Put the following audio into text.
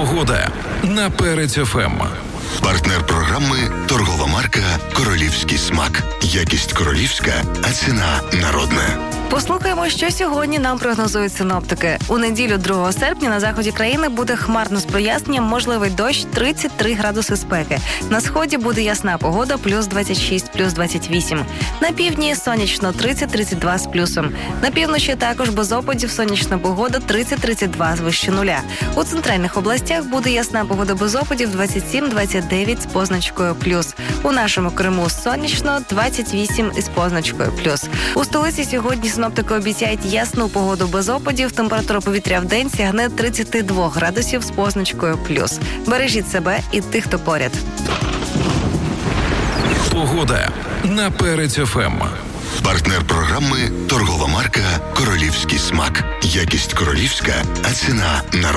Погода на Перець ФМ. Партнер програми – торгова марка «Королівський смак». Якість королівська, а ціна народна. Послухаємо, що сьогодні нам прогнозують синоптики. У неділю 2 серпня на заході країни буде хмарно з проясненням, можливий дощ, 33 градуси спеки. На сході буде ясна погода, плюс 26, плюс 28. На півдні сонячно, 30-32 з плюсом. На півночі також без опадів сонячна погода, 30-32 з вище нуля. У центральних областях буде ясна погода без опадів, 27-29 з позначкою плюс. У нашому Криму сонячно, 28 із позначкою плюс. У столиці сьогодні синоптики обіцяють ясну погоду без опадів. Температура повітря в день сягне 32 градусів з позначкою плюс. Бережіть себе і тих, хто поряд. Погода на Перець ФМ. Партнер програми – торгова марка «Королівський смак». Якість королівська, а ціна народна.